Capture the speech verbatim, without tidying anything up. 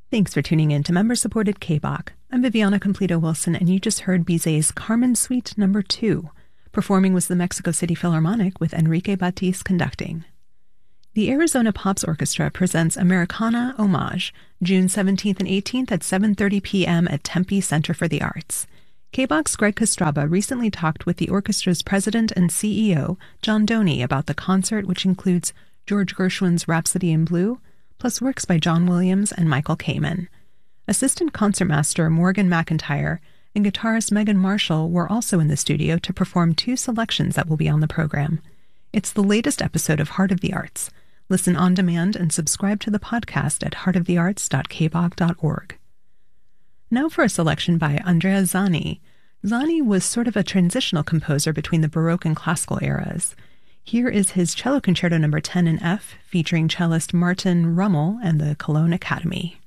Thanks for tuning in to member-supported K B O C. I'm Viviana Completo Wilson, and you just heard Bizet's Carmen Suite Number two. Performing was the Mexico City Philharmonic with Enrique Batiz conducting. The Arizona Pops Orchestra presents Americana Homage, June seventeenth and eighteenth at seven thirty p.m. at Tempe Center for the Arts. K B O C's Greg Kostraba recently talked with the orchestra's president and C E O, John Doney, about the concert, which includes George Gershwin's Rhapsody in Blue, plus works by John Williams and Michael Kamen. Assistant concertmaster Morgan McIntyre and guitarist Megan Marshall were also in the studio to perform two selections that will be on the program. It's the latest episode of Heart of the Arts. Listen on demand and subscribe to the podcast at heart of the arts dot k b o c dot org. Now for a selection by Andrea Zani. Zani was sort of a transitional composer between the Baroque and Classical eras. Here is his Cello Concerto number ten in F, featuring cellist Martin Rummel and the Cologne Academy.